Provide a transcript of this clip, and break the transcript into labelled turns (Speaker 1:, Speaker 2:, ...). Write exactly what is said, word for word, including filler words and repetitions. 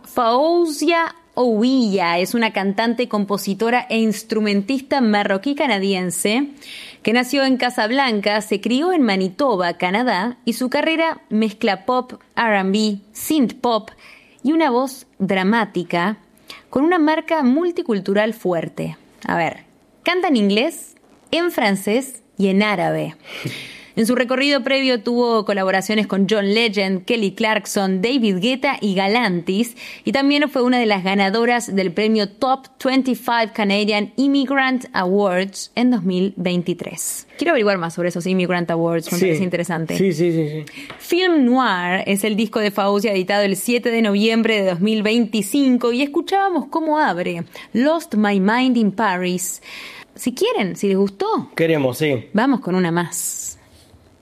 Speaker 1: Fawzia Ouia es una cantante, compositora e instrumentista marroquí-canadiense que nació en Casablanca, se crió en Manitoba, Canadá, y su carrera mezcla pop, R and B, synth pop y una voz dramática con una marca multicultural fuerte. A ver, canta en inglés, en francés y en árabe. En su recorrido previo tuvo colaboraciones con John Legend, Kelly Clarkson, David Guetta y Galantis, y también fue una de las ganadoras del premio Top veinticinco Canadian Immigrant Awards en dos mil veintitrés. Quiero averiguar más sobre esos Immigrant Awards, me
Speaker 2: sí.
Speaker 1: parece interesante.
Speaker 2: Sí, sí, sí, sí.
Speaker 1: Film Noir es el disco de Fawzia editado el siete de noviembre de dos mil veinticinco y escuchábamos cómo abre Lost My Mind in Paris. Si quieren, si les gustó,
Speaker 2: queremos, sí.
Speaker 1: vamos con una más.